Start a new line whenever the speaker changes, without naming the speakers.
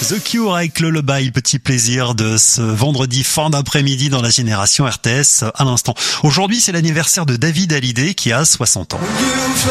The Cure avec le Lullaby, petit plaisir de ce vendredi fin d'après-midi dans la génération RTS à l'instant. Aujourd'hui, c'est l'anniversaire de David Hallyday qui a 60 ans.